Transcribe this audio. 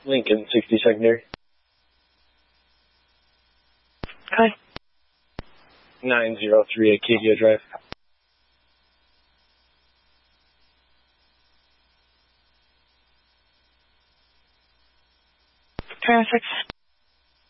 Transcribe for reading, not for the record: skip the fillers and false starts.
Lincoln, 60 secondary. Hi. 903 Acadia Drive. Traffic.